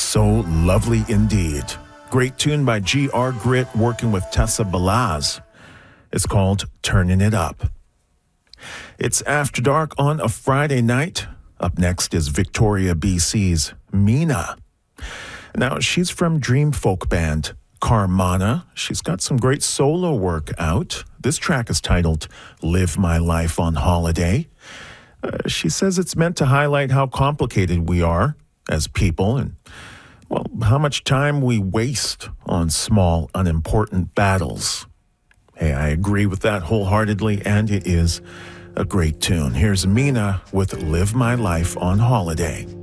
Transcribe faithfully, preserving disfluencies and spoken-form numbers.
So lovely indeed. Great tune by G R Grit working with Tessa Balaz. It's called Turning It Up. It's After Dark on a Friday night. Up next is Victoria, B C's Mina. Now, she's from dream folk band Carmana. She's got some great solo work out. This track is titled Live My Life on Holiday. Uh, she says it's meant to highlight how complicated we are as people and, well, how much time we waste on small, unimportant battles. Hey, I agree with that wholeheartedly, and it is a great tune. Here's Mina with Live My Life on Holiday.